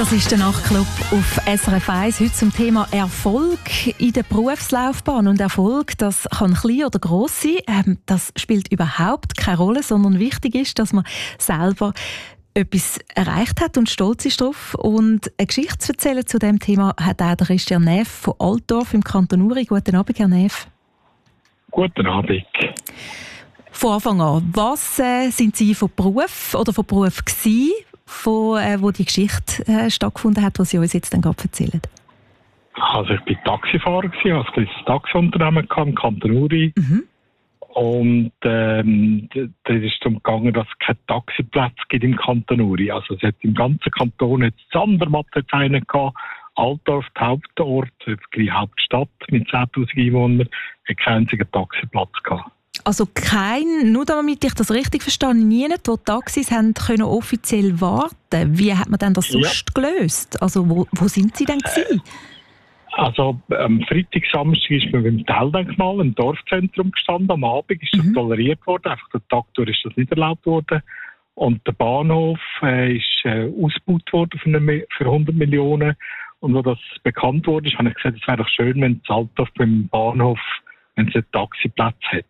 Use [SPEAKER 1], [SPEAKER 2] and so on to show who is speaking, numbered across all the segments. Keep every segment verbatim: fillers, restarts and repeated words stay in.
[SPEAKER 1] Das ist der Nachtclub auf S R F eins. Heute zum Thema Erfolg in der Berufslaufbahn. Und Erfolg, das kann klein oder gross sein. Ähm, das spielt überhaupt keine Rolle, sondern wichtig ist, dass man selber etwas erreicht hat und stolz ist darauf. Und eine Geschichte zu erzählen zu diesem Thema hat auch der Christian Neff von Altdorf im Kanton Uri. Guten Abend, Herr Neff.
[SPEAKER 2] Guten Abend.
[SPEAKER 1] Von Anfang an, was äh, sind Sie von Beruf oder von Beruf gewesen, von, äh, wo die Geschichte äh, stattgefunden hat, die Sie uns jetzt dann gerade erzählen?
[SPEAKER 2] Also ich war Taxifahrer, gewesen, also ein kleines Taxiunternehmen im Kanton Uri. Mhm. Und ähm, da ist es darum gegangen, dass es keine Taxiplätze gibt im Kanton Uri. Also es hat im ganzen Kanton jetzt Zandermatt einen gehabt, Altdorf, der Hauptort, die Hauptstadt mit zehntausend Einwohnern, hat keinen einzigen Taxiplatz gehabt.
[SPEAKER 1] Also kein, nur damit ich das richtig verstehe, niemand, wo Taxis haben können offiziell warten. Wie hat man denn das sonst ja. gelöst? Also wo, wo sind Sie denn gewesen?
[SPEAKER 2] Also am Freitag, Samstag ist man beim Teildenkmal im Dorfzentrum gestanden. Am Abend ist das mhm. toleriert worden. Einfach der Tag durch ist das nicht erlaubt worden. Und der Bahnhof äh, ist äh, ausgebaut worden für, eine, für hundert Millionen. Und als das bekannt wurde, habe ich gesagt, es wäre doch schön, wenn das Altdorf beim Bahnhof, wenn es einen Taxiplatz hat.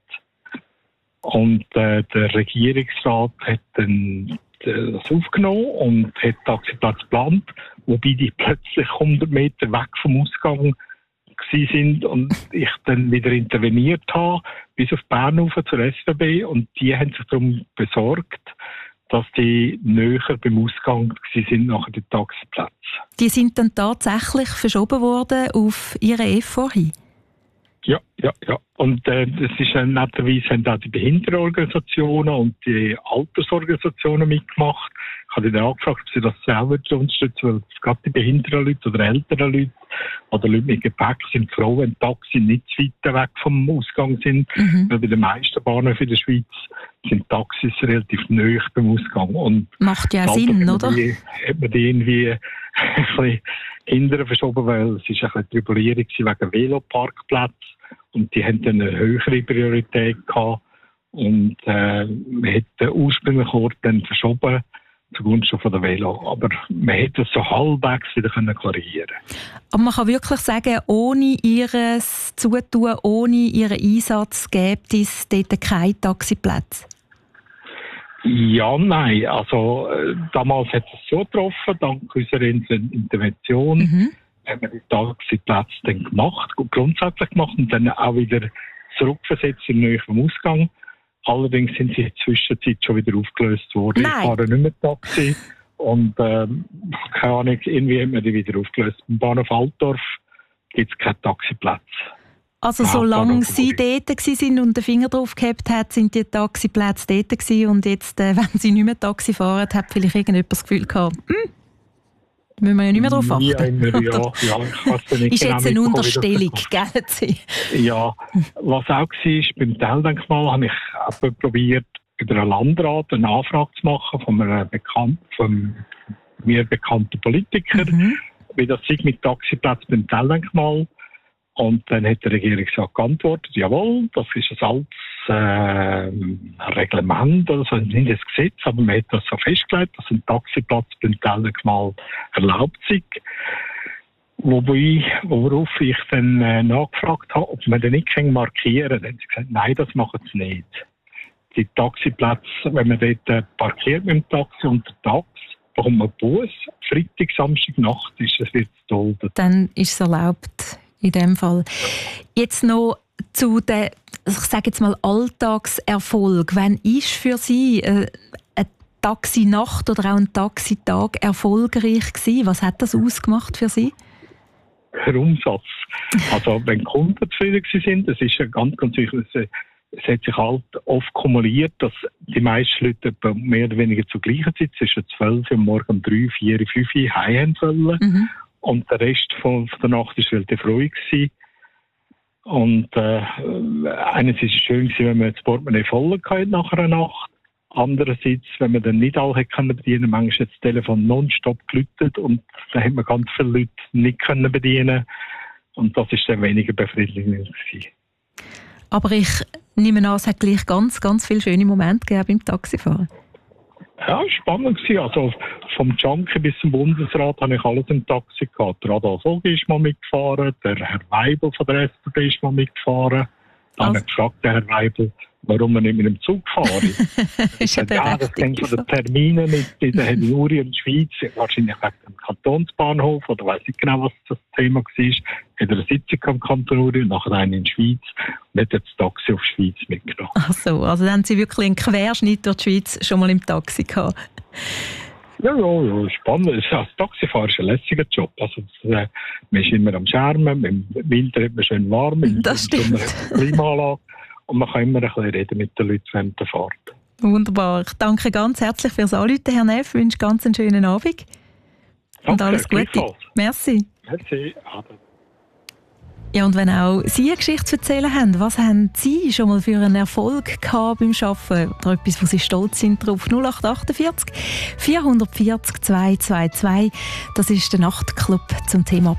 [SPEAKER 2] Und äh, der Regierungsrat hat dann das aufgenommen und hat Taxiplatz geplant, wobei die plötzlich hundert Meter weg vom Ausgang gewesen sind und ich dann wieder interveniert habe, bis auf Bernhof zur S B B, und die haben sich darum besorgt, dass die näher beim Ausgang gewesen sind nach den Taxiplätzen.
[SPEAKER 1] Die sind dann tatsächlich verschoben worden auf ihre F V hin?
[SPEAKER 2] Ja, ja, ja. Und äh, das ist äh, netterweise haben auch die Behindertenorganisationen und die Altersorganisationen mitgemacht. Ich habe dann angefragt, ob sie das selber unterstützen, weil gerade die behinderten Leute oder älteren Leute oder Leute mit Gepäck sind froh, wenn Taxi nicht zu weit weg vom Ausgang sind. Mhm. Weil bei den meisten Bahnhöfen in der Schweiz sind Taxis relativ nahe beim Ausgang. Und
[SPEAKER 1] macht ja Sinn, oder?
[SPEAKER 2] Die, hat man die irgendwie ein bisschen hinterher verschoben, weil es ist ein bisschen Tribulierung wegen Veloparkplätzen. Und die haben dann eine höhere Priorität gehabt. Und äh, man hat den ursprünglichen Ort dann verschoben zugunsten von der Velo. Aber man hätte es so halbwegs wieder können klarieren.
[SPEAKER 1] Aber man kann wirklich sagen, ohne ihr Zutun, ohne ihren Einsatz gibt es dort keinen Taxiplatz?
[SPEAKER 2] Ja, nein. Also äh, damals hat es so getroffen, dank unserer Intervention. Mhm. Haben wir die Taxiplätze dann gemacht, grundsätzlich gemacht und dann auch wieder zurückversetzt in den neuen Ausgang. Allerdings sind sie in der Zwischenzeit schon wieder aufgelöst worden.
[SPEAKER 1] Nein.
[SPEAKER 2] Ich fahre nicht mehr Taxi und ähm, keine Ahnung, irgendwie haben wir die wieder aufgelöst. Im Bahnhof Altdorf gibt es keinen Taxiplatz.
[SPEAKER 1] Also solange Sie dort waren und den Finger drauf gehabt hat, sind die Taxiplätze dort gewesen und jetzt, äh, wenn Sie nicht mehr Taxi fahren, hat vielleicht irgendjemand das Gefühl gehabt, hm, müssen wir ja nicht mehr darauf achten.
[SPEAKER 2] Ja, immer, ja, ja, ich weiß nicht
[SPEAKER 1] ist
[SPEAKER 2] genau
[SPEAKER 1] jetzt eine Unterstellung, gell? Sie?
[SPEAKER 2] Ja, was auch war, beim Teildenkmal habe ich auch probiert, über einen Landrat eine Anfrage zu machen von einem bekannten, von mir bekannten Politiker, mhm. wie das sei mit Taxiplätzen beim Teildenkmal. Und dann hat der Regierungsrat geantwortet, jawohl, das ist ein altes äh, Reglement, also nicht das Gesetz, aber man hat das so festgelegt, dass ein Taxiplatz beim Teildenkmal erlaubt sei. Wobei, worauf ich dann äh, nachgefragt habe, ob man den nicht markieren kann. Dann haben sie gesagt, nein, das machen sie nicht. Die Taxiplätze, wenn man dort äh, parkiert mit dem Taxi untertags, bekommt man Bus. Freitag, Samstag, Nacht ist es wieder geduldet.
[SPEAKER 1] Dann ist es erlaubt. In dem Fall. Jetzt noch zu den, ich sage jetzt mal, Alltagserfolg. Wann ist für Sie äh, eine Taxinacht oder auch ein Taxitag erfolgreich gewesen? Was hat das ausgemacht für Sie?
[SPEAKER 2] Der Umsatz. Also wenn Kunden zufrieden sind, das ist ja ganz, ganz wichtig. Es hat sich halt oft kumuliert, dass die meisten Leute mehr oder weniger zur gleichen Zeit, zwischen zwölf Uhr morgen um drei, vier, fünf Uhr heim wollen. Mhm. Und der Rest von, von der Nacht war wirklich ruhig gewesen. Und äh, einerseits war es schön, wenn man das Portemonnaie voll hatte nach einer Nacht. Andererseits, wenn man dann nicht alle hätte können bedienen, manchmal hat das Telefon nonstop geläutet und dann hat man ganz viele Leute nicht können bedienen. Und das war dann weniger befriedigend gewesen.
[SPEAKER 1] Aber ich nehme an, es hat gleich ganz, ganz viele schöne Momente gegeben beim Taxifahren.
[SPEAKER 2] Ja, spannend gewesen. Also vom Junkie bis zum Bundesrat habe ich alles im Taxi gehabt. Der Adolf Ogi ist mal mitgefahren, der Herr Weibel von der S V B ist mal mitgefahren. Dann also. habe ich gefragt, der Herr Weibel, warum wir nicht mit dem Zug fahren.
[SPEAKER 1] Ist ja,
[SPEAKER 2] ja, das hängt von den Terminen mit in der Henuri in der Schweiz, wahrscheinlich wegen dem Kantonsbahnhof, oder weiß nicht genau, was das Thema war. Ich hatte eine Sitzung am Kanton Uri und nachher eine in der Schweiz und hat jetzt das Taxi auf die Schweiz mitgenommen.
[SPEAKER 1] Ach so, also dann haben Sie wirklich einen Querschnitt durch die Schweiz schon mal im Taxi gehabt?
[SPEAKER 2] Ja, ja, ja, spannend. Das Taxifahren ist ein lässiger Job. Also, äh, man ist immer am Schermen, im Winter hat man schön warm, im
[SPEAKER 1] das stimmt.
[SPEAKER 2] Sommer hat man Klimaanlage und man kann immer ein bisschen reden mit den Leuten während der Fahrt.
[SPEAKER 1] Wunderbar. Ich danke ganz herzlich fürs Anrufen, Herr Neff. Ich wünsche ganz einen schönen Abend. Und
[SPEAKER 2] danke,
[SPEAKER 1] alles Gute. Merci.
[SPEAKER 2] Merci.
[SPEAKER 1] Ja, und wenn auch Sie eine Geschichte zu erzählen haben, was haben Sie schon mal für einen Erfolg gehabt beim Arbeiten? Oder etwas, wo Sie stolz sind drauf? null acht achtundvierzig vierhundertvierzig zweihundertzweiundzwanzig. Das ist der Nachtclub zum Thema